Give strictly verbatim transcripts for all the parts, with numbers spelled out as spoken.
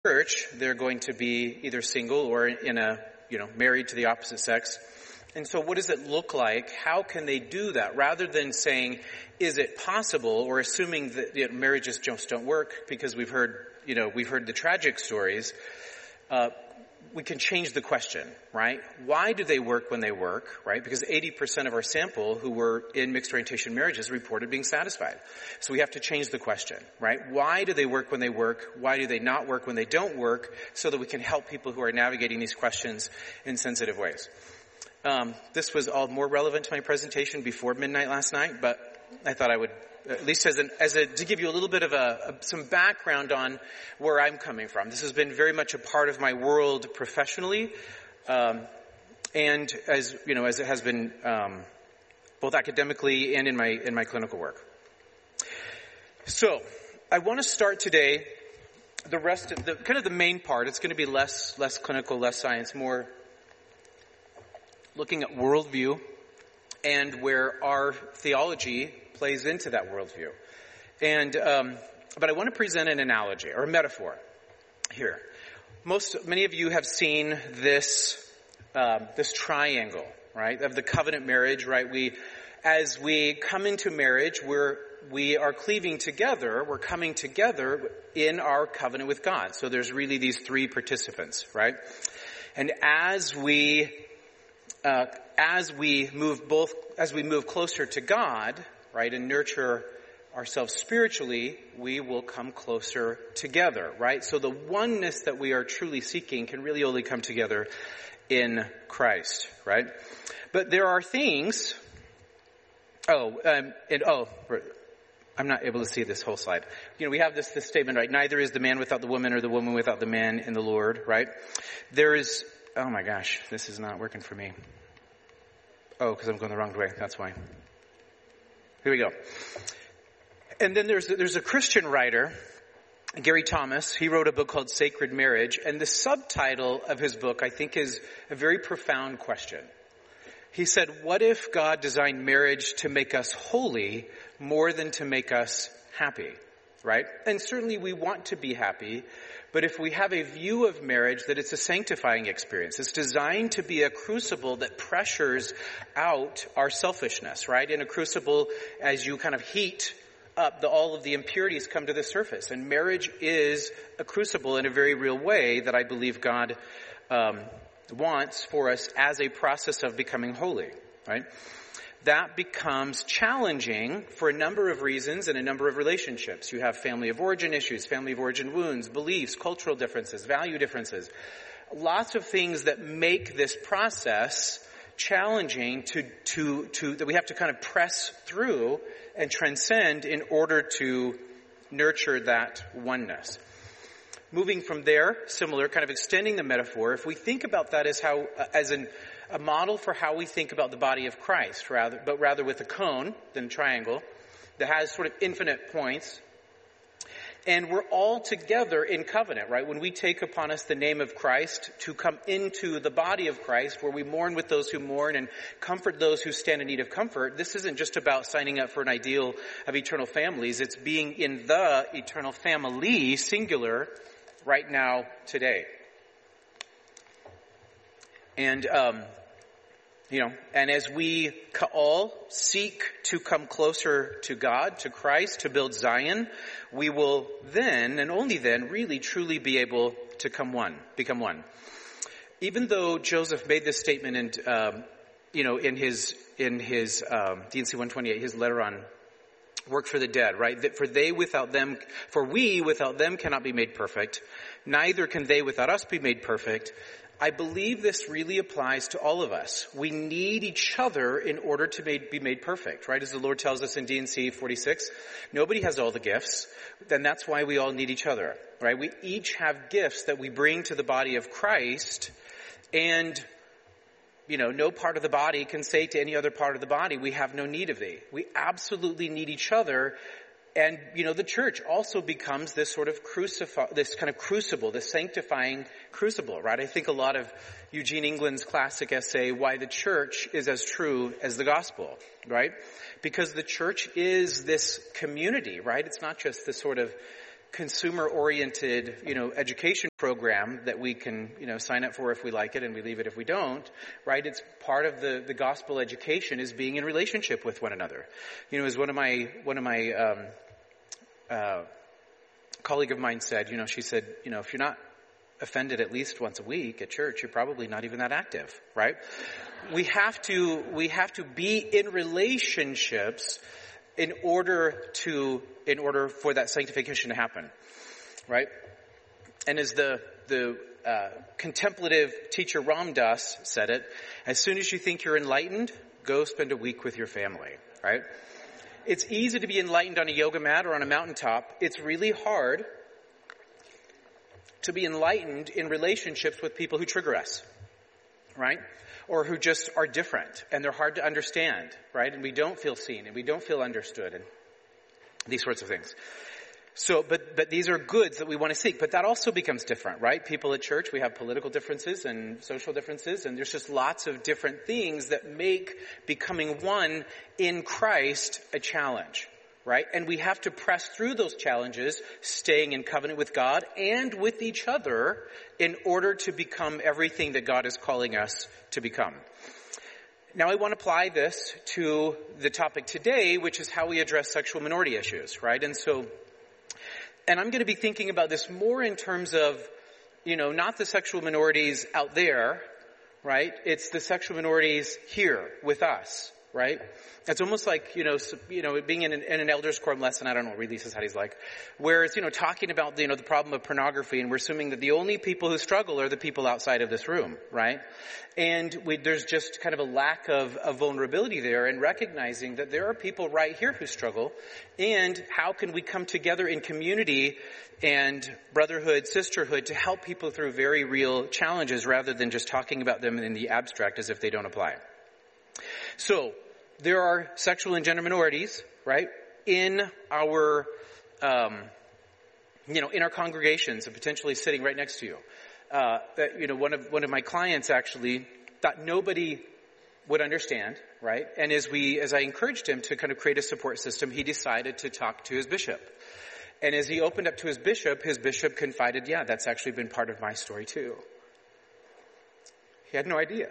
church, they're going to be either single or in a, you know, married to the opposite sex. And so what does it look like? How can they do that? Rather than saying, is it possible, or assuming that, you know, marriages just don't work because we've heard, you know, we've heard the tragic stories, uh, we can change the question, right? Why do they work when they work, right? Because eighty percent of our sample who were in mixed orientation marriages reported being satisfied. So we have to change the question, right? Why do they work when they work? Why do they not work when they don't work? So that we can help people who are navigating these questions in sensitive ways. Um, this was all more relevant to my presentation before midnight last night, but I thought I would, at least as an, as a, to give you a little bit of a, a, some background on where I'm coming from. This has been very much a part of my world professionally, um, and as, you know, as it has been, um, both academically and in my, in my clinical work. So, I want to start today, the rest of the, kind of the main part. It's going to be less, less clinical, less science, more looking at worldview and where our theology plays into that worldview. And, um, but I want to present an analogy or a metaphor here. Most, many of you have seen this, um, this triangle, right, of the covenant marriage, right? We, as we come into marriage, we're, we are cleaving together, we're coming together in our covenant with God. So there's really these three participants, right? And as we, uh, as we move both, as we move closer to God, right, and nurture ourselves spiritually, we will come closer together, right? So the oneness that we are truly seeking can really only come together in Christ, right? But there are things, oh, um, and oh, I'm not able to see this whole slide. You know, we have this, this statement, right? Neither is the man without the woman or the woman without the man in the Lord, right? There is, oh my gosh, this is not working for me. Oh, because I'm going the wrong way, that's why. Here we go. And then there's there's a Christian writer, Gary Thomas. He wrote a book called Sacred Marriage, and the subtitle of his book, I think, is a very profound question. He said, what if God designed marriage to make us holy more than to make us happy, right? And certainly we want to be happy, but if we have a view of marriage that it's a sanctifying experience, it's designed to be a crucible that pressures out our selfishness, right? In a crucible, as you kind of heat up, the, all of the impurities come to the surface. And marriage is a crucible in a very real way that I believe God um, wants for us as a process of becoming holy, right? That becomes challenging for a number of reasons and a number of relationships. You have family of origin issues, family of origin wounds, beliefs, cultural differences, value differences. Lots of things that make this process challenging to, to, to, that we have to kind of press through and transcend in order to nurture that oneness. Moving from there, similar, kind of extending the metaphor, if we think about that as how, as an, a model for how we think about the body of Christ, rather, but rather with a cone than a triangle that has sort of infinite points. And we're all together in covenant, right? When we take upon us the name of Christ to come into the body of Christ, where we mourn with those who mourn and comfort those who stand in need of comfort, this isn't just about signing up for an ideal of eternal families. It's being in the eternal family, singular, right now, today. And, um, you know, and as we all seek to come closer to God, to Christ, to build Zion, we will then, and only then, really truly be able to come one, become one. Even though Joseph made this statement in, um, you know, in his, in his, um, D and C one twenty-eight, his letter on work for the dead, right? That for they without them, for we without them cannot be made perfect. Neither can they without us be made perfect. I believe this really applies to all of us. We need each other in order to made, be made perfect, right? As the Lord tells us in D and C forty-six, nobody has all the gifts. Then that's why we all need each other, right? We each have gifts that we bring to the body of Christ, and, you know, no part of the body can say to any other part of the body, we have no need of thee. We absolutely need each other. And, you know, the church also becomes this sort of crucify, this kind of crucible, this sanctifying crucible, right? I think a lot of Eugene England's classic essay, Why the Church is as True as the Gospel, right? Because the church is this community, right? It's not just this sort of consumer-oriented, you know, education program that we can, you know, sign up for if we like it and we leave it if we don't, right? It's part of the, the gospel education is being in relationship with one another. You know, as one of my, one of my, um, uh, colleague of mine said, you know, she said, you know, if you're not offended at least once a week at church, you're probably not even that active, right? We have to, we have to be in relationships in order to, in order for that sanctification to happen, right? And as the, the, uh, contemplative teacher Ram Dass said it, as soon as you think you're enlightened, go spend a week with your family, right? It's easy to be enlightened on a yoga mat or on a mountaintop. It's really hard to be enlightened in relationships with people who trigger us, right? Or who just are different and they're hard to understand, right? And we don't feel seen and we don't feel understood and these sorts of things. So, but, but these are goods that we want to seek, but that also becomes different, right? People at church, we have political differences and social differences, and there's just lots of different things that make becoming one in Christ a challenge, right? And we have to press through those challenges, staying in covenant with God and with each other in order to become everything that God is calling us to become. Now I want to apply this to the topic today, which is how we address sexual minority issues, right? And so, and I'm going to be thinking about this more in terms of, you know, not the sexual minorities out there, right? It's the sexual minorities here with us, right? It's almost like, you know, you know, being in an, in an elders quorum lesson, I don't know what Release's Hattie's like, where it's, you know, talking about, you know, the problem of pornography, and we're assuming that the only people who struggle are the people outside of this room, right? And we, there's just kind of a lack of, of vulnerability there, and recognizing that there are people right here who struggle, and how can we come together in community and brotherhood, sisterhood to help people through very real challenges rather than just talking about them in the abstract as if they don't apply. So, there are sexual and gender minorities, right, in our, um, you know, in our congregations and potentially sitting right next to you. Uh, that, you know, one of, one of my clients actually thought nobody would understand, right? And as we, as I encouraged him to kind of create a support system, he decided to talk to his bishop. And as he opened up to his bishop, his bishop confided, yeah, that's actually been part of my story too. He had no idea.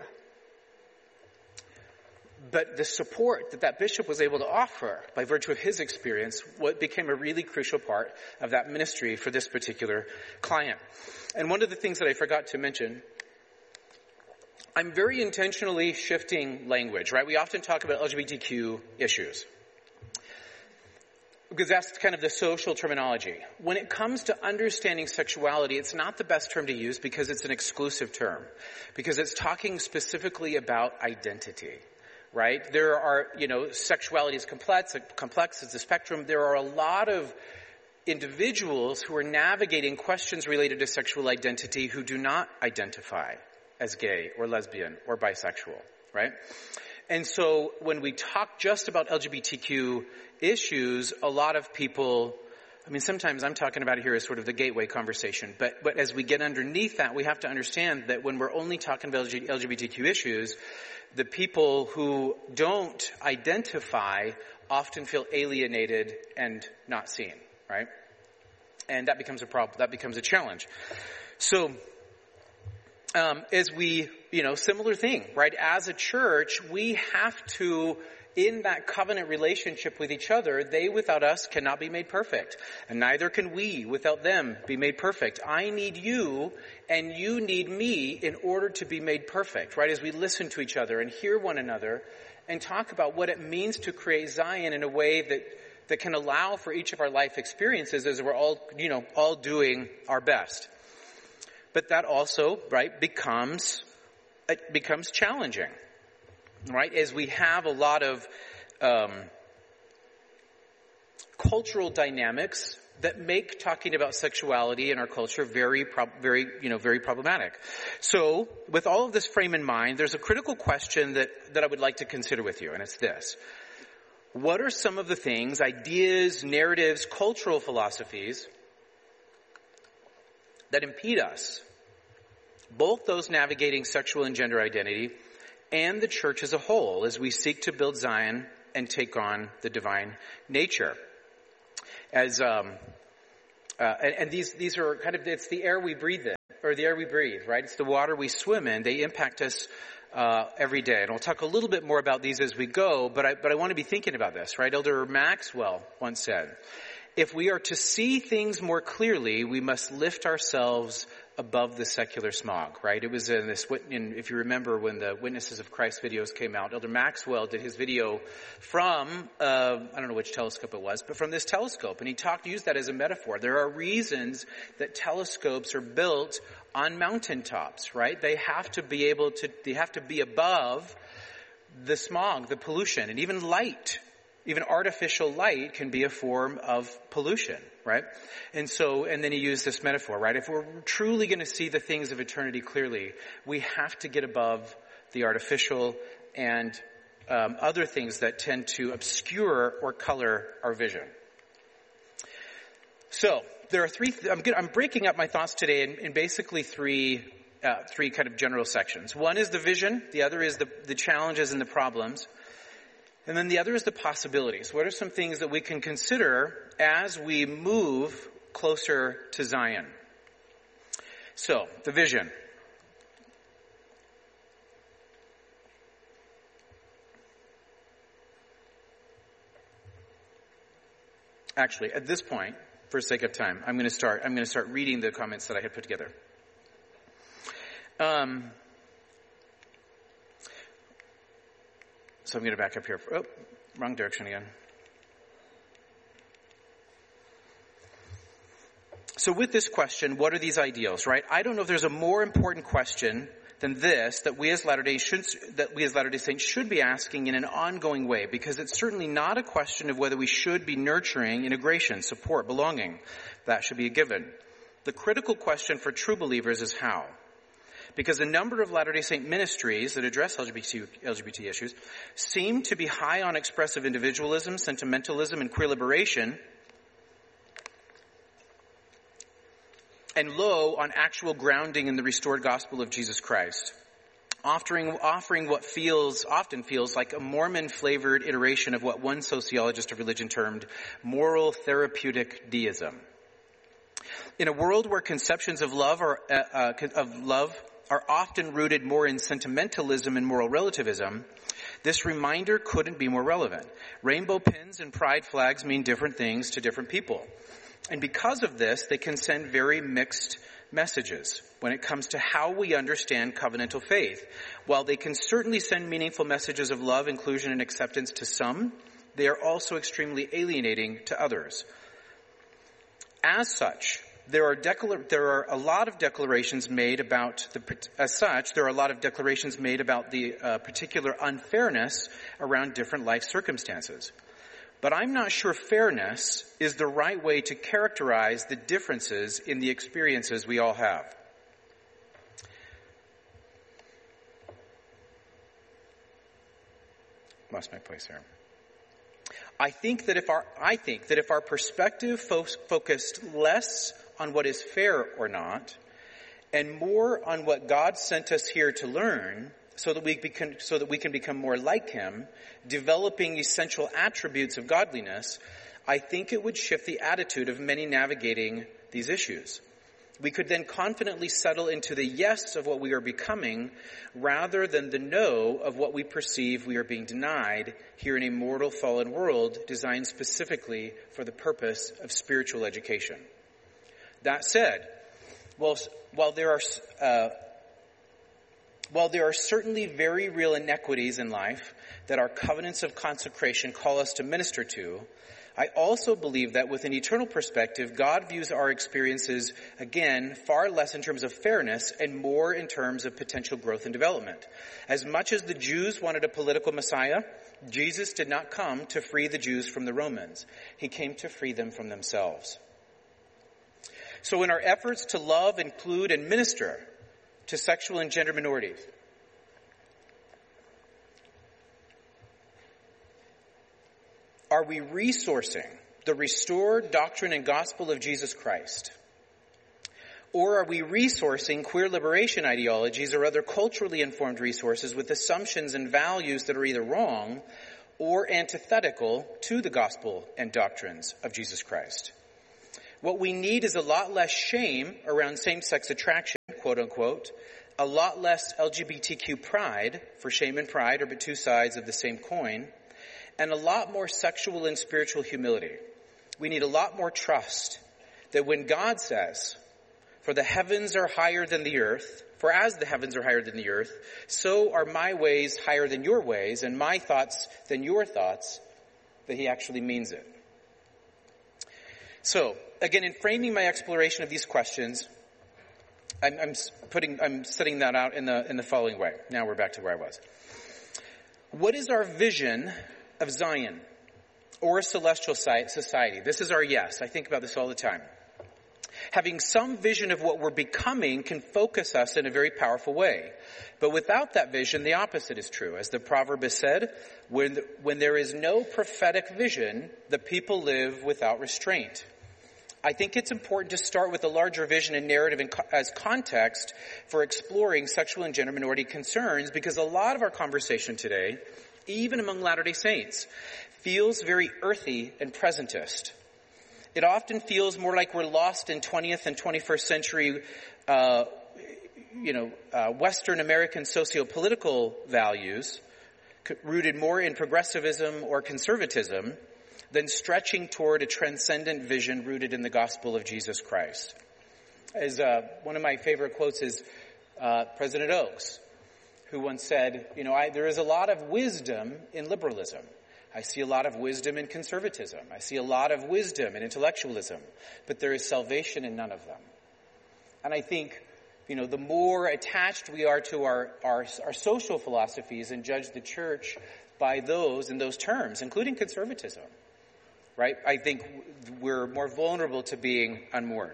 But the support that that bishop was able to offer by virtue of his experience, what became a really crucial part of that ministry for this particular client. And one of the things that I forgot to mention, I'm very intentionally shifting language, right? We often talk about L G B T Q issues, because that's kind of the social terminology. When it comes to understanding sexuality, it's not the best term to use because it's an exclusive term, because it's talking specifically about identity. Right? There are, you know, sexuality is complex, complex, it's a spectrum. There are a lot of individuals who are navigating questions related to sexual identity who do not identify as gay or lesbian or bisexual, right? And so when we talk just about L G B T Q issues, a lot of people, I mean, sometimes I'm talking about it here as sort of the gateway conversation, but, but as we get underneath that, we have to understand that when we're only talking about L G B T Q issues, the people who don't identify often feel alienated and not seen, right? And that becomes a problem. That becomes a challenge. So, um, as we, you know, similar thing, right? As a church, we have to, in that covenant relationship with each other, they without us cannot be made perfect. And neither can we without them be made perfect. I need you and you need me in order to be made perfect, right? As we listen to each other and hear one another and talk about what it means to create Zion in a way that, that can allow for each of our life experiences as we're all, you know, all doing our best. But that also, right, becomes, it becomes challenging. Right, as we have a lot of um, cultural dynamics that make talking about sexuality in our culture very, pro- very, you know, very problematic. So, with all of this frame in mind, there's a critical question that that I would like to consider with you, and it's this: what are some of the things, ideas, narratives, cultural philosophies that impede us, both those navigating sexual and gender identity, and the church as a whole, as we seek to build Zion and take on the divine nature? As um, Uh, and, and these, these are kind of, it's the air we breathe in, or the air we breathe, right? It's the water we swim in. They impact us, uh, every day. And I'll talk a little bit more about these as we go, but I, but I want to be thinking about this, right? Elder Maxwell once said, if we are to see things more clearly, we must lift ourselves above the secular smog, right? It was in this, in, if you remember when the Witnesses of Christ videos came out, Elder Maxwell did his video from, uh, I don't know which telescope it was, but from this telescope. And he talked, used that as a metaphor. There are reasons that telescopes are built on mountaintops, right? They have to be able to, they have to be above the smog, the pollution, and even light. Even artificial light can be a form of pollution, right? And so, and then he used this metaphor, right? If we're truly going to see the things of eternity clearly, we have to get above the artificial and um, other things that tend to obscure or color our vision. So, there are three, th- I'm, good, I'm breaking up my thoughts today in, in basically three, uh, three kind of general sections. One is the vision, the other is the, the challenges and the problems. And then the other is the possibilities. What are some things that we can consider as we move closer to Zion? So, the vision. Actually, at this point, for sake of time, I'm going to start, I'm going to start reading the comments that I had put together. Um, So I'm going to back up here. Oh, wrong direction again. So with this question, what are these ideals, right? I don't know if there's a more important question than this that we as Latter-day should, that we as Latter-day Saints should be asking in an ongoing way, because it's certainly not a question of whether we should be nurturing integration, support, belonging. That should be a given. The critical question for true believers is how. Because a number of Latter-day Saint ministries that address L G B T, L G B T issues seem to be high on expressive individualism, sentimentalism, and queer liberation, and low on actual grounding in the restored gospel of Jesus Christ, offering, offering what feels, often feels like a Mormon-flavored iteration of what one sociologist of religion termed moral therapeutic deism. In a world where conceptions of love are, uh, uh, of love are often rooted more in sentimentalism and moral relativism, this reminder couldn't be more relevant. Rainbow pins and pride flags mean different things to different people. And because of this, they can send very mixed messages when it comes to how we understand covenantal faith. While they can certainly send meaningful messages of love, inclusion, and acceptance to some, they are also extremely alienating to others. As such, There are, declar- there are a lot of declarations made about the, as such, there are a lot of declarations made about the uh, particular unfairness around different life circumstances. But I'm not sure fairness is the right way to characterize the differences in the experiences we all have. Lost my place here. I think that if our, I think that if our perspective fo- focused less on what is fair or not, and more on what God sent us here to learn, so that we can, so that we can become more like Him, developing essential attributes of godliness, I think it would shift the attitude of many navigating these issues. We could then confidently settle into the yes of what we are becoming, rather than the no of what we perceive we are being denied here in a mortal fallen world designed specifically for the purpose of spiritual education. That said, while, while there are uh, while there are certainly very real inequities in life that our covenants of consecration call us to minister to, I also believe that with an eternal perspective, God views our experiences, again, far less in terms of fairness and more in terms of potential growth and development. As much as the Jews wanted a political Messiah, Jesus did not come to free the Jews from the Romans. He came to free them from themselves. So in our efforts to love, include, and minister to sexual and gender minorities, are we resourcing the restored doctrine and gospel of Jesus Christ? Or are we resourcing queer liberation ideologies or other culturally informed resources with assumptions and values that are either wrong or antithetical to the gospel and doctrines of Jesus Christ? What we need is a lot less shame around same-sex attraction, quote unquote, a lot less L G B T Q pride, for shame and pride are but two sides of the same coin, and a lot more sexual and spiritual humility. We need a lot more trust that when God says, for the heavens are higher than the earth, for as the heavens are higher than the earth, so are my ways higher than your ways, and my thoughts than your thoughts, that he actually means it. So, again, in framing my exploration of these questions, I'm, I'm putting, I'm setting that out in the, in the following way. Now we're back to where I was. What is our vision of Zion or a celestial society? This is our yes. I think about this all the time. Having some vision of what we're becoming can focus us in a very powerful way. But without that vision, the opposite is true. As the proverb has said, when, when there is no prophetic vision, the people live without restraint. I think it's important to start with a larger vision and narrative in co- as context for exploring sexual and gender minority concerns, because a lot of our conversation today, even among Latter-day Saints, feels very earthy and presentist. It often feels more like we're lost in twentieth and twenty-first century, uh, you know, uh, Western American socio-political values, c- rooted more in progressivism or conservatism, than stretching toward a transcendent vision rooted in the gospel of Jesus Christ. As uh, one of my favorite quotes is uh, President Oaks, who once said, you know, I, there is a lot of wisdom in liberalism. I see a lot of wisdom in conservatism. I see a lot of wisdom in intellectualism, but there is salvation in none of them. And I think, you know, the more attached we are to our, our, our social philosophies and judge the church by those in those terms, including conservatism, right? I think we're more vulnerable to being unmoored.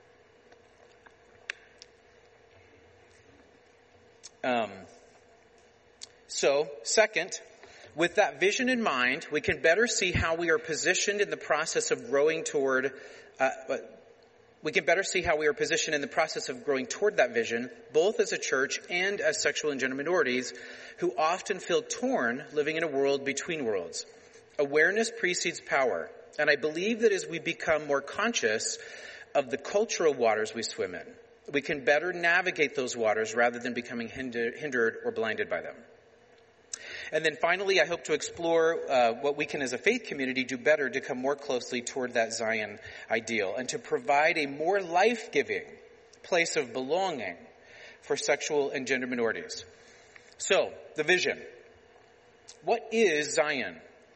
Um, so, second, with that vision in mind, we can better see how we are positioned in the process of growing toward, uh, we can better see how we are positioned in the process of growing toward that vision, both as a church and as sexual and gender minorities who often feel torn living in a world between worlds. Awareness precedes power, and I believe that as we become more conscious of the cultural waters we swim in, we can better navigate those waters rather than becoming hinder, hindered or blinded by them. And then finally, I hope to explore uh, what we can as a faith community do better to come more closely toward that Zion ideal and to provide a more life-giving place of belonging for sexual and gender minorities. So, the vision. What is Zion?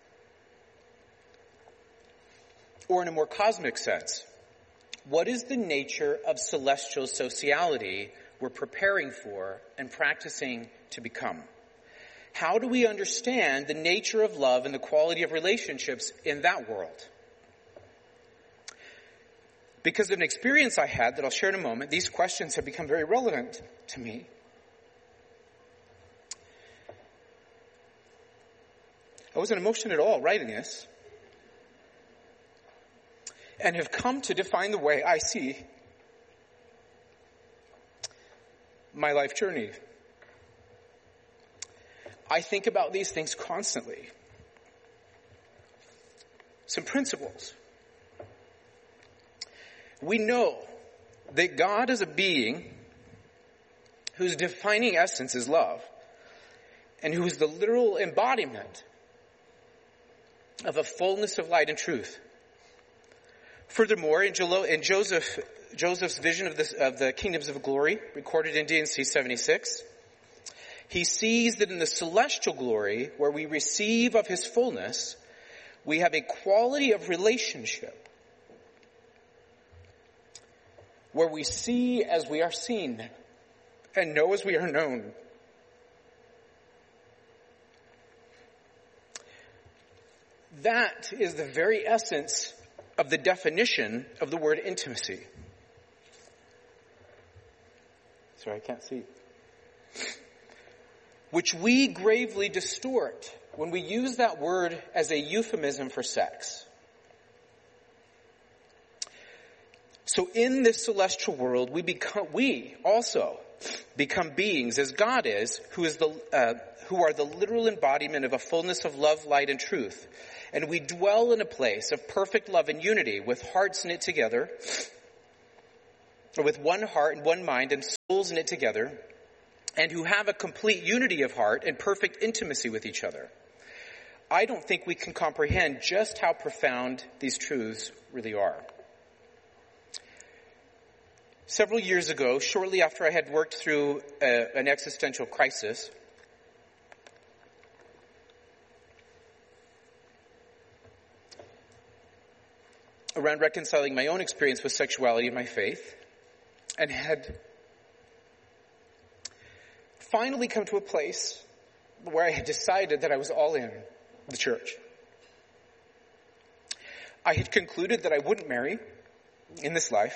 Or in a more cosmic sense, what is the nature of celestial sociality we're preparing for and practicing to become? How do we understand the nature of love and the quality of relationships in that world? Because of an experience I had that I'll share in a moment, these questions have become very relevant to me. I wasn't emotional at all writing this, and have come to define the way I see my life journey. I think about these things constantly. Some principles. We know that God is a being whose defining essence is love, and who is the literal embodiment of a fullness of light and truth. Furthermore, in, Jo- in Joseph, Joseph's vision of, this, of the kingdoms of glory, recorded in D and C seventy-six, he sees that in the celestial glory, where we receive of his fullness, we have a quality of relationship where we see as we are seen and know as we are known. That is the very essence of the definition of the word intimacy. Sorry, I can't see. Which we gravely distort when we use that word as a euphemism for sex. So in this celestial world, we become, we also become beings as God is, who is the, uh, who are the literal embodiment of a fullness of love, light, and truth. And we dwell in a place of perfect love and unity with hearts knit together, or with one heart and one mind and souls knit together, and who have a complete unity of heart and perfect intimacy with each other. I don't think we can comprehend just how profound these truths really are. Several years ago, shortly after I had worked through a, an existential crisis, around reconciling my own experience with sexuality and my faith, and had finally come to a place where I had decided that I was all in the church. I had concluded that I wouldn't marry in this life,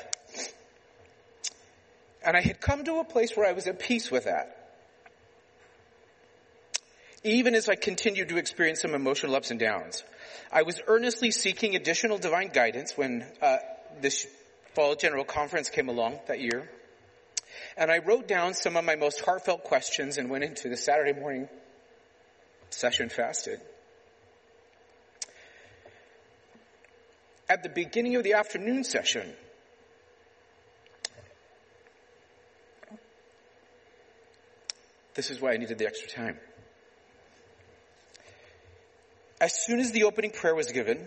and I had come to a place where I was at peace with that. Even as I continued to experience some emotional ups and downs, I was earnestly seeking additional divine guidance when uh, this fall general conference came along that year. And I wrote down some of my most heartfelt questions and went into the Saturday morning session fasted. At the beginning of the afternoon session, this is why I needed the extra time. As soon as the opening prayer was given,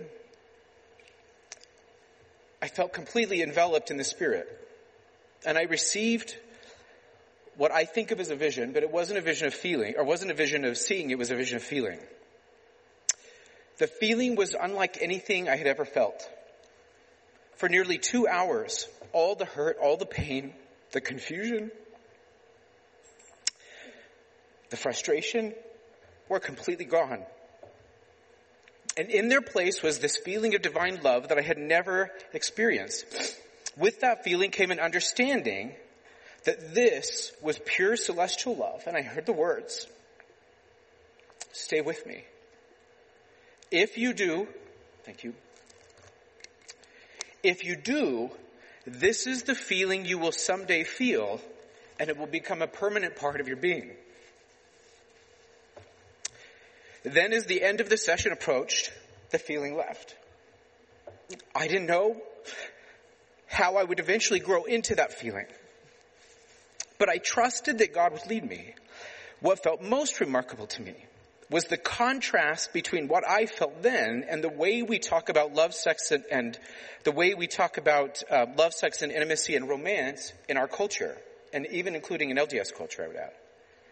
I felt completely enveloped in the Spirit. And I received what I think of as a vision, but it wasn't a vision of feeling, or wasn't a vision of seeing, it was a vision of feeling. The feeling was unlike anything I had ever felt. For nearly two hours, all the hurt, all the pain, the confusion, the frustration were completely gone. And in their place was this feeling of divine love that I had never experienced. With that feeling came an understanding that this was pure celestial love. And I heard the words, stay with me. If you do, thank you. If you do, this is the feeling you will someday feel, and it will become a permanent part of your being. Then as the end of the session approached, the feeling left. I didn't know how I would eventually grow into that feeling. But I trusted that God would lead me. What felt most remarkable to me was the contrast between what I felt then and the way we talk about love, sex, and, and the way we talk about uh, love, sex, and intimacy and romance in our culture, and even including in L D S culture, I would add.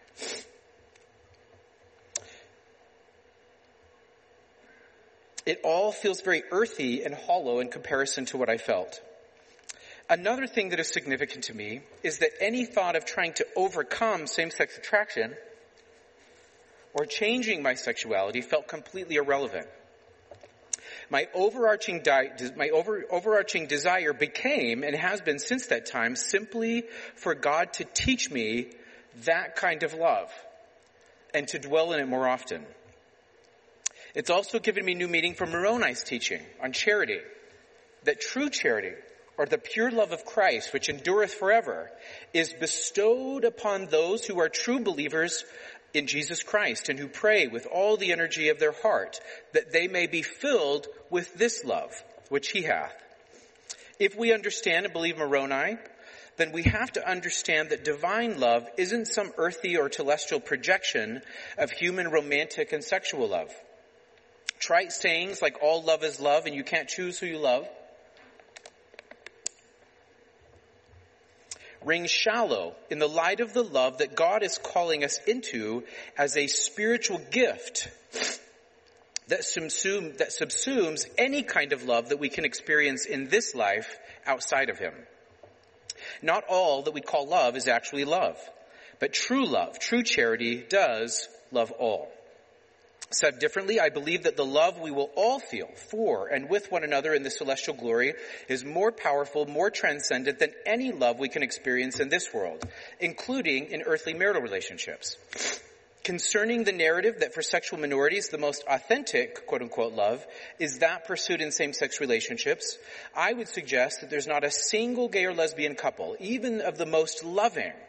It all feels very earthy and hollow in comparison to what I felt. Another thing that is significant to me is that any thought of trying to overcome same-sex attraction or changing my sexuality felt completely irrelevant. My overarching di- my over, overarching desire became, and has been since that time, simply for God to teach me that kind of love and to dwell in it more often. It's also given me new meaning from Moroni's teaching on charity, that true charity, or the pure love of Christ, which endureth forever, is bestowed upon those who are true believers in Jesus Christ and who pray with all the energy of their heart, that they may be filled with this love, which he hath. If we understand and believe Moroni, then we have to understand that divine love isn't some earthy or celestial projection of human romantic and sexual love. Trite sayings like all love is love and you can't choose who you love ring shallow in the light of the love that God is calling us into as a spiritual gift that, subsume, that subsumes any kind of love that we can experience in this life outside of him. Not all that we call love is actually love, but true love, true charity does love all. Said differently, I believe that the love we will all feel for and with one another in the celestial glory is more powerful, more transcendent than any love we can experience in this world, including in earthly marital relationships. Concerning the narrative that for sexual minorities the most authentic, quote-unquote, love is that pursued in same-sex relationships, I would suggest that there's not a single gay or lesbian couple, even of the most loving,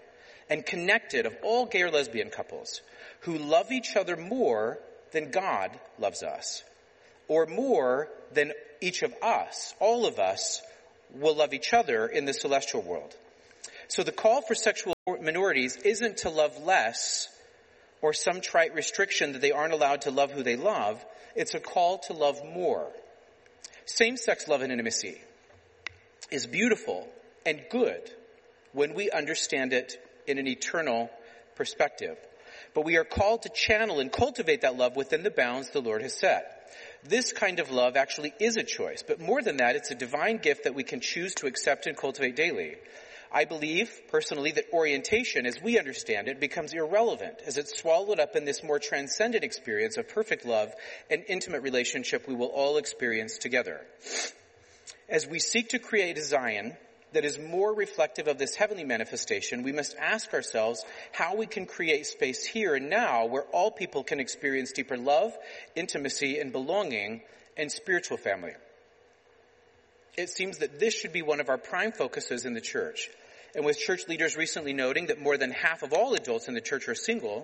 and connected of all gay or lesbian couples who love each other more than God loves us, or more than each of us, all of us, will love each other in the celestial world. So the call for sexual minorities isn't to love less or some trite restriction that they aren't allowed to love who they love. It's a call to love more. Same-sex love and intimacy is beautiful and good when we understand it in an eternal perspective. But we are called to channel and cultivate that love within the bounds the Lord has set. This kind of love actually is a choice, but more than that, it's a divine gift that we can choose to accept and cultivate daily. I believe, personally, that orientation, as we understand it, becomes irrelevant as it's swallowed up in this more transcendent experience of perfect love and intimate relationship we will all experience together. As we seek to create a Zion that is more reflective of this heavenly manifestation, we must ask ourselves how we can create space here and now where all people can experience deeper love, intimacy, and belonging, and spiritual family. It seems that this should be one of our prime focuses in the church. And with church leaders recently noting that more than half of all adults in the church are single,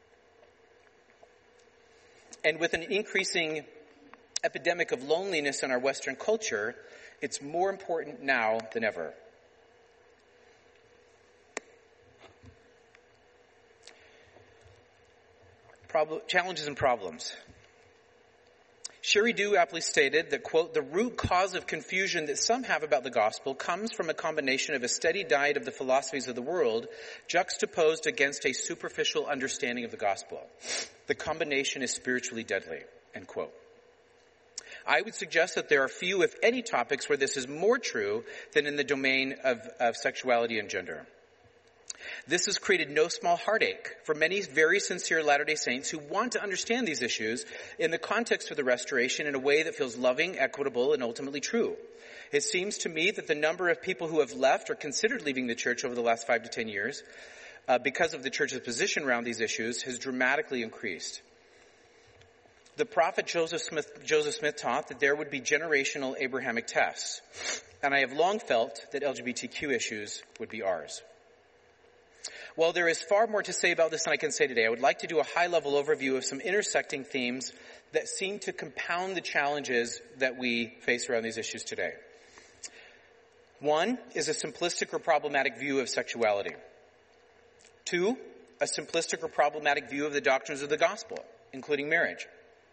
and with an increasing epidemic of loneliness in our Western culture, it's more important now than ever. Problem, challenges and problems. Sherry Dew aptly stated that, quote, the root cause of confusion that some have about the gospel comes from a combination of a steady diet of the philosophies of the world juxtaposed against a superficial understanding of the gospel. The combination is spiritually deadly, end quote. I would suggest that there are few, if any, topics where this is more true than in the domain of, of sexuality and gender. This has created no small heartache for many very sincere Latter-day Saints who want to understand these issues in the context of the restoration in a way that feels loving, equitable, and ultimately true. It seems to me that the number of people who have left or considered leaving the church over the last five to ten years uh, because of the church's position around these issues has dramatically increased. The prophet Joseph Smith, Joseph Smith taught that there would be generational Abrahamic tests, and I have long felt that L G B T Q issues would be ours. While there is far more to say about this than I can say today, I would like to do a high-level overview of some intersecting themes that seem to compound the challenges that we face around these issues today. One is a simplistic or problematic view of sexuality. Two, a simplistic or problematic view of the doctrines of the gospel, including marriage.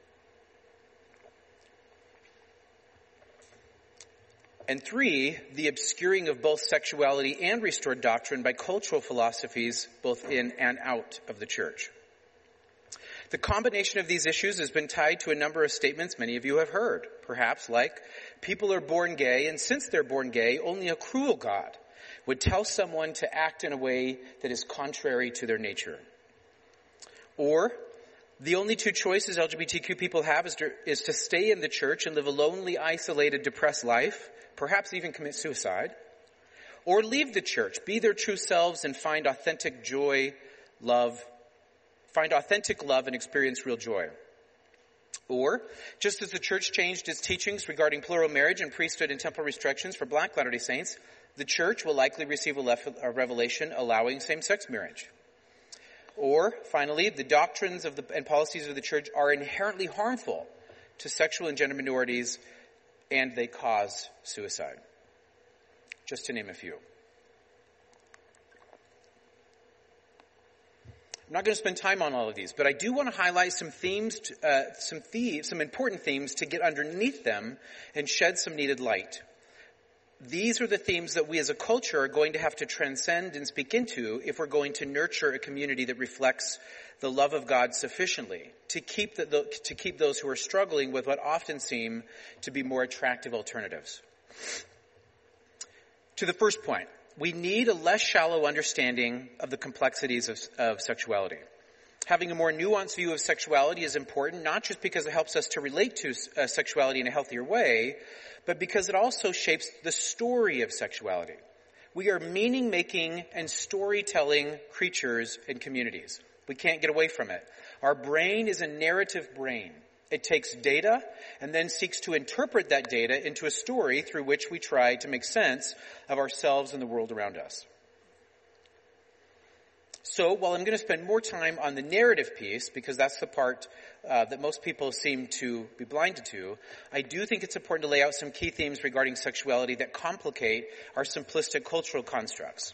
And three, the obscuring of both sexuality and restored doctrine by cultural philosophies both in and out of the church. The combination of these issues has been tied to a number of statements many of you have heard, perhaps like, people are born gay, and since they're born gay, only a cruel God would tell someone to act in a way that is contrary to their nature. Or, the only two choices L G B T Q people have is to, is to stay in the church and live a lonely, isolated, depressed life, perhaps even commit suicide, or leave the church, be their true selves, and find authentic joy, love, find authentic love and experience real joy. Or, just as the church changed its teachings regarding plural marriage and priesthood and temple restrictions for Black Latter-day Saints, the church will likely receive a, lef- a revelation allowing same-sex marriage. Or, finally, the doctrines of the, and policies of the church are inherently harmful to sexual and gender minorities, and they cause suicide. Just to name a few. I'm not going to spend time on all of these, but I do want to highlight some themes, uh, some themes, some important themes to get underneath them and shed some needed light. These are the themes that we as a culture are going to have to transcend and speak into if we're going to nurture a community that reflects the love of God sufficiently to keep the, the, to keep those who are struggling with what often seem to be more attractive alternatives. To the first point, we need a less shallow understanding of the complexities of, of sexuality. Having a more nuanced view of sexuality is important, not just because it helps us to relate to uh, sexuality in a healthier way, but because it also shapes the story of sexuality. We are meaning-making and storytelling creatures and communities. We can't get away from it. Our brain is a narrative brain. It takes data and then seeks to interpret that data into a story through which we try to make sense of ourselves and the world around us. So while I'm going to spend more time on the narrative piece, because that's the part uh, that most people seem to be blinded to, I do think it's important to lay out some key themes regarding sexuality that complicate our simplistic cultural constructs.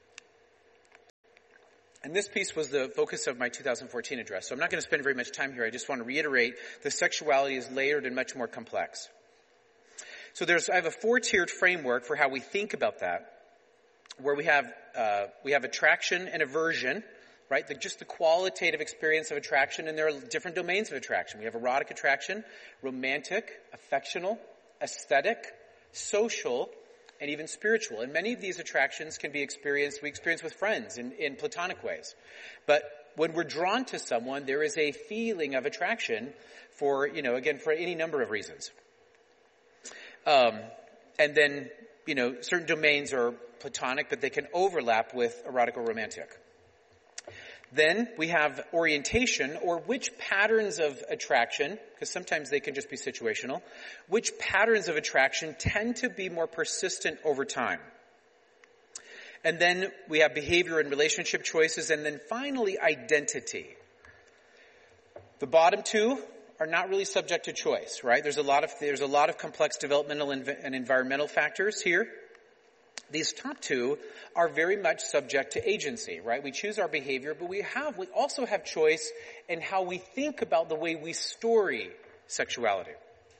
And this piece was the focus of my two thousand fourteen address, so I'm not going to spend very much time here. I just want to reiterate that sexuality is layered and much more complex. So there's, I have a four-tiered framework for how we think about that, where we have uh, we have attraction and aversion, right? The, just the qualitative experience of attraction, and there are different domains of attraction. We have erotic attraction, romantic, affectional, aesthetic, social, and even spiritual. And many of these attractions can be experienced, we experience with friends in, in platonic ways. But when we're drawn to someone, there is a feeling of attraction for, you know, again, for any number of reasons. Um, and then, you know, certain domains are platonic, but they can overlap with erotic or romantic. Then we have orientation, or which patterns of attraction, because sometimes they can just be situational, which patterns of attraction tend to be more persistent over time. And then we have behavior and relationship choices, and then finally identity. The bottom two are not really subject to choice, right? There's a lot of, there's a lot of complex developmental and, and environmental factors here. These top two are very much subject to agency, right? We choose our behavior, but we have, we also have choice in how we think about the way we story sexuality.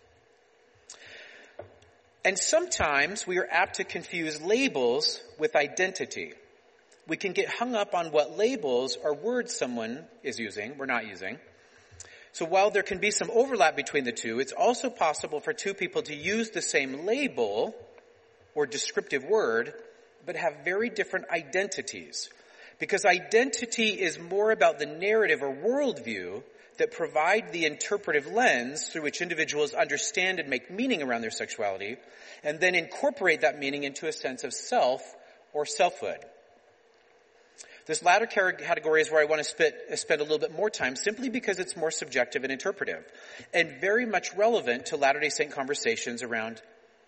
And sometimes we are apt to confuse labels with identity. We can get hung up on what labels or words someone is using, we're not using. So while there can be some overlap between the two, it's also possible for two people to use the same label or descriptive word, but have very different identities. Because identity is more about the narrative or worldview that provide the interpretive lens through which individuals understand and make meaning around their sexuality, and then incorporate that meaning into a sense of self or selfhood. This latter category is where I want to spit, spend a little bit more time, simply because it's more subjective and interpretive, and very much relevant to Latter-day Saint conversations around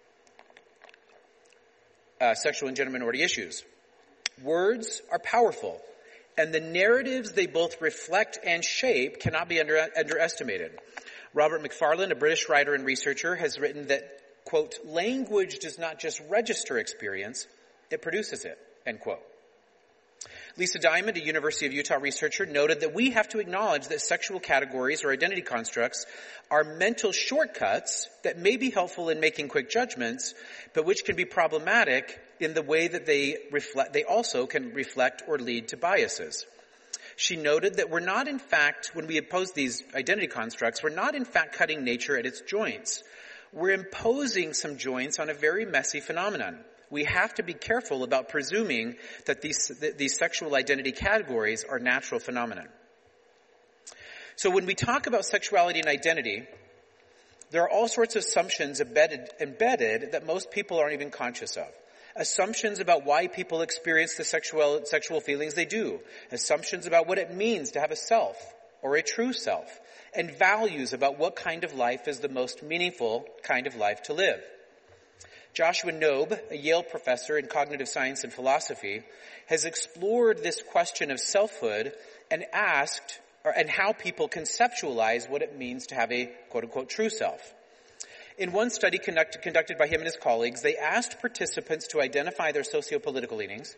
Uh, sexual and gender minority issues. Words are powerful, and the narratives they both reflect and shape cannot be under, underestimated. Robert Macfarlane, a British writer and researcher, has written that, quote, language does not just register experience, it produces it, end quote. Lisa Diamond, a University of Utah researcher, noted that we have to acknowledge that sexual categories or identity constructs are mental shortcuts that may be helpful in making quick judgments, but which can be problematic in the way that they reflect, they also can reflect or lead to biases. She noted that we're not in fact, when we impose these identity constructs, we're not in fact cutting nature at its joints. We're imposing some joints on a very messy phenomenon. We have to be careful about presuming that these, that these sexual identity categories are natural phenomena. So when we talk about sexuality and identity, there are all sorts of assumptions embedded, embedded that most people aren't even conscious of. Assumptions about why people experience the sexual, sexual feelings they do. Assumptions about what it means to have a self or a true self. And values about what kind of life is the most meaningful kind of life to live. Joshua Knobe, a Yale professor in cognitive science and philosophy, has explored this question of selfhood and asked, or, and how people conceptualize what it means to have a quote-unquote true self. In one study conduct, conducted by him and his colleagues, they asked participants to identify their socio-political leanings.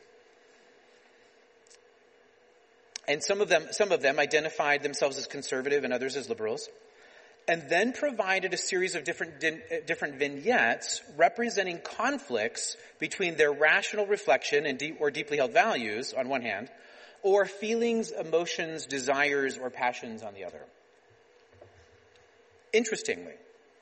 And some of them, some of them identified themselves as conservative and others as liberals. And then provided a series of different different vignettes representing conflicts between their rational reflection and deep, or deeply held values on one hand, or feelings, emotions, desires, or passions on the other. Interestingly,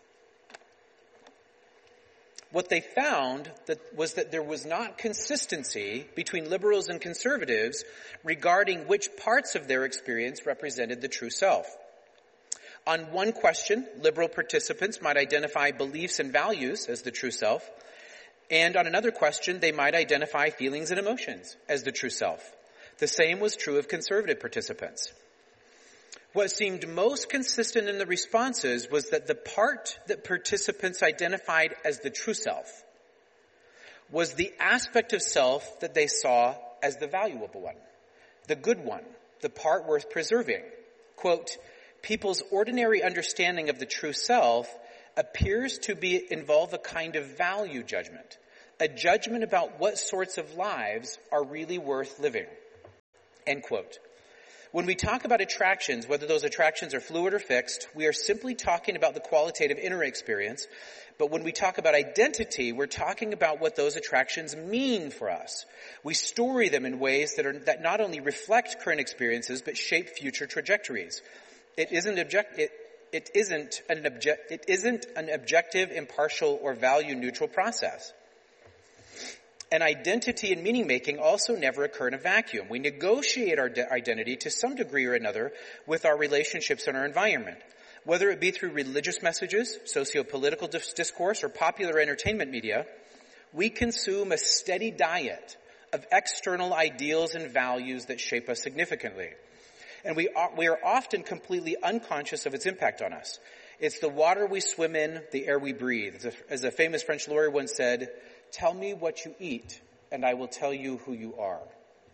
what they found that was that there was not consistency between liberals and conservatives regarding which parts of their experience represented the true self. On one question, liberal participants might identify beliefs and values as the true self, and on another question, they might identify feelings and emotions as the true self. The same was true of conservative participants. What seemed most consistent in the responses was that the part that participants identified as the true self was the aspect of self that they saw as the valuable one. the good one, the part worth preserving. Quote, people's ordinary understanding of the true self appears to be involve a kind of value judgment, a judgment about what sorts of lives are really worth living. End quote. When we talk about attractions, whether those attractions are fluid or fixed, we are simply talking about the qualitative inner experience. But when we talk about identity, we're talking about what those attractions mean for us. We story them in ways that are that not only reflect current experiences, but shape future trajectories. It isn't object it, it isn't an object it isn't an objective, impartial, or value neutral process. And identity and meaning making also never occur in a vacuum. We negotiate our de- identity to some degree or another with our relationships and our environment. Whether it be through religious messages, socio-political dis- discourse, or popular entertainment media, we consume a steady diet of external ideals and values that shape us significantly. And we are, we are often completely unconscious of its impact on us. It's the water we swim in, the air we breathe. As a, as a famous French lawyer once said, "Tell me what you eat, and I will tell you who you are."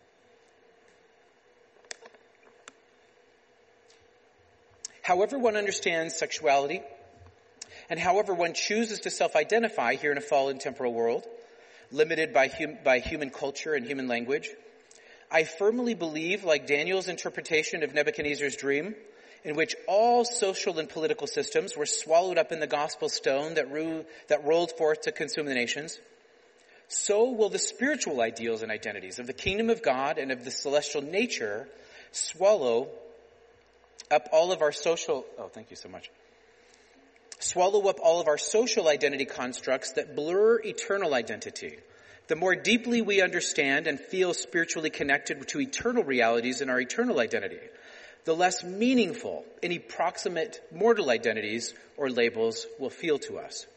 However one understands sexuality, and however one chooses to self-identify here in a fallen temporal world, limited by, hum- by human culture and human language, I firmly believe, like Daniel's interpretation of Nebuchadnezzar's dream, in which all social and political systems were swallowed up in the gospel stone that, ru- that rolled forth to consume the nations, so will the spiritual ideals and identities of the kingdom of God and of the celestial nature swallow up all of our social, oh, thank you so much. Swallow up all of our social identity constructs that blur eternal identity. The more deeply we understand and feel spiritually connected to eternal realities in our eternal identity, the less meaningful any proximate mortal identities or labels will feel to us.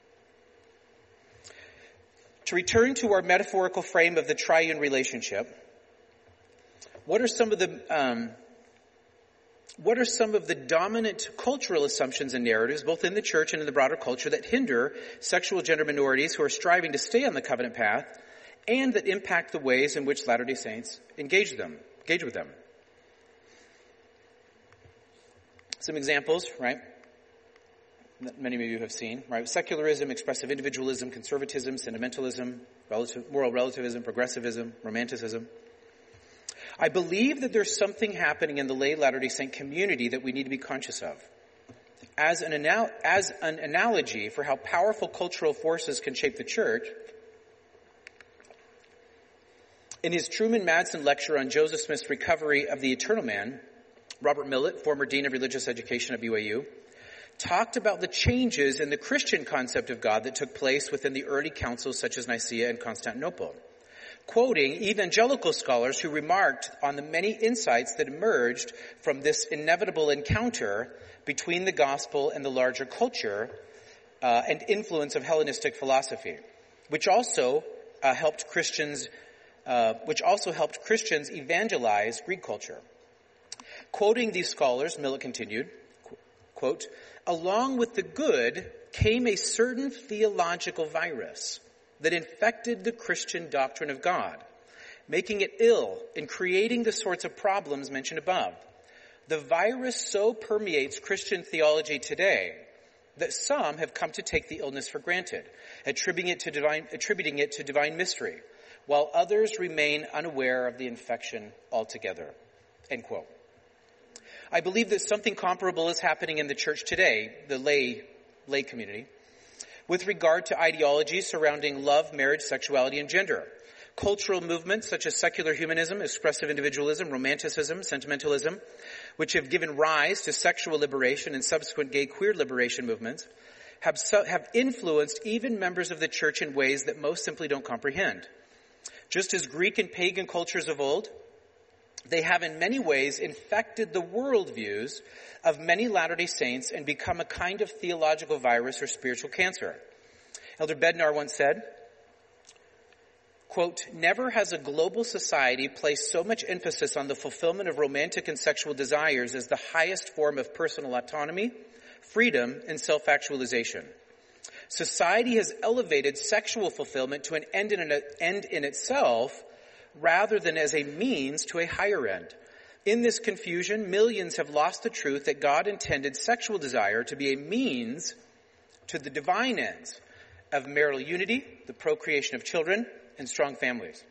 To return to our metaphorical frame of the triune relationship, what are some of the um, what are some of the dominant cultural assumptions and narratives, both in the church and in the broader culture, that hinder sexual gender minorities who are striving to stay on the covenant path, and that impact the ways in which Latter-day Saints engage them, engage with them? Some examples, right? That many of you have seen, right? Secularism, expressive individualism, conservatism, sentimentalism, relative, moral relativism, progressivism, romanticism. I believe that there's something happening in the lay Latter-day Saint community that we need to be conscious of. As an, anal- as an analogy for how powerful cultural forces can shape the church, in his Truman Madsen lecture on Joseph Smith's recovery of the eternal man, Robert Millett, former Dean of Religious Education at B Y U, talked about the changes in the Christian concept of God that took place within the early councils such as Nicaea and Constantinople, quoting evangelical scholars who remarked on the many insights that emerged from this inevitable encounter between the gospel and the larger culture uh, and influence of Hellenistic philosophy, which also uh, helped Christians, uh, which also helped Christians evangelize Greek culture. Quoting these scholars, Millett continued, quote, "Along with the good came a certain theological virus that infected the Christian doctrine of God, making it ill and creating the sorts of problems mentioned above. The virus so permeates Christian theology today that some have come to take the illness for granted, attributing it to divine, attributing it to divine mystery, while others remain unaware of the infection altogether." End quote. I believe that something comparable is happening in the church today, the lay, lay community, with regard to ideologies surrounding love, marriage, sexuality, and gender. Cultural movements such as secular humanism, expressive individualism, romanticism, sentimentalism, which have given rise to sexual liberation and subsequent gay queer liberation movements, have, so, have influenced even members of the church in ways that most simply don't comprehend. Just as Greek and pagan cultures of old, they have in many ways infected the worldviews of many Latter-day Saints and become a kind of theological virus or spiritual cancer. Elder Bednar once said, quote, "Never has a global society placed so much emphasis on the fulfillment of romantic and sexual desires as the highest form of personal autonomy, freedom, and self-actualization. Society has elevated sexual fulfillment to an end in, an end in itself, rather than as a means to a higher end. In this confusion, millions have lost the truth that God intended sexual desire to be a means to the divine ends of marital unity, the procreation of children, and strong families.